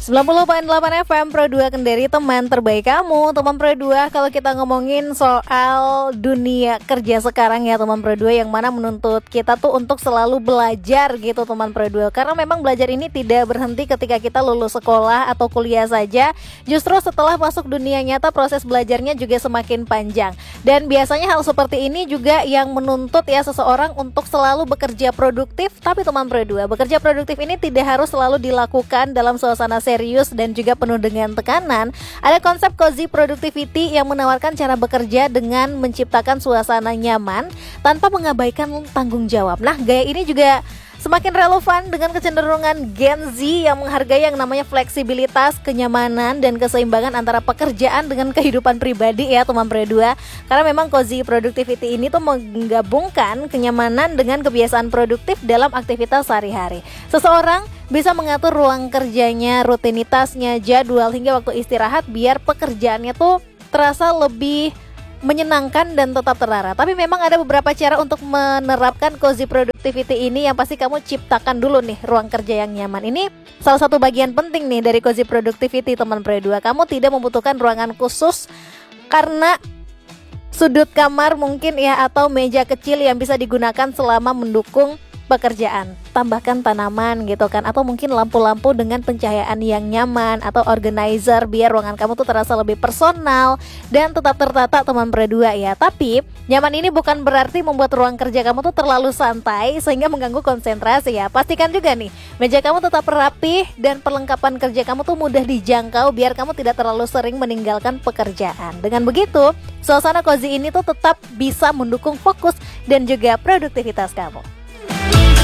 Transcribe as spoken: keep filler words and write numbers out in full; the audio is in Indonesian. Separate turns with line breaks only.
sembilan puluh koma delapan F M Pro dua Kendari, teman terbaik kamu. Teman Pro dua, kalau kita ngomongin soal dunia kerja sekarang ya teman Pro dua, yang mana menuntut kita tuh untuk selalu belajar gitu teman Pro dua. Karena memang belajar ini tidak berhenti ketika kita lulus sekolah atau kuliah saja. Justru setelah masuk dunia nyata, proses belajarnya juga semakin panjang. Dan biasanya hal seperti ini juga yang menuntut ya seseorang untuk selalu bekerja produktif. Tapi teman Pro dua, bekerja produktif ini tidak harus selalu dilakukan dalam suasana serius dan juga penuh dengan tekanan. Ada konsep cozy productivity yang menawarkan cara bekerja dengan menciptakan suasana nyaman tanpa mengabaikan tanggung jawab. Nah, gaya ini juga semakin relevan dengan kecenderungan Gen Z yang menghargai yang namanya fleksibilitas, kenyamanan, dan keseimbangan antara pekerjaan dengan kehidupan pribadi ya teman Pro dua. Karena memang cozy productivity ini tuh menggabungkan kenyamanan dengan kebiasaan produktif dalam aktivitas sehari-hari. Seseorang bisa mengatur ruang kerjanya, rutinitasnya, jadwal, hingga waktu istirahat biar pekerjaannya tuh terasa lebih menyenangkan dan tetap terarah. Tapi memang ada beberapa cara untuk menerapkan cozy productivity ini yang pasti kamu ciptakan dulu nih ruang kerja yang nyaman. Ini salah satu bagian penting nih dari cozy productivity teman Pro dua. Kamu tidak membutuhkan ruangan khusus karena sudut kamar mungkin ya, atau meja kecil yang bisa digunakan selama mendukung pekerjaan. Tambahkan tanaman gitu kan, atau mungkin lampu-lampu dengan pencahayaan yang nyaman, atau organizer biar ruangan kamu tuh terasa lebih personal dan tetap tertata teman Pro dua ya. Tapi nyaman ini bukan berarti membuat ruang kerja kamu tuh terlalu santai sehingga mengganggu konsentrasi ya. Pastikan juga nih meja kamu tetap rapih dan perlengkapan kerja kamu tuh mudah dijangkau biar kamu tidak terlalu sering meninggalkan pekerjaan. Dengan begitu, suasana cozy ini tuh tetap bisa mendukung fokus dan juga produktivitas kamu.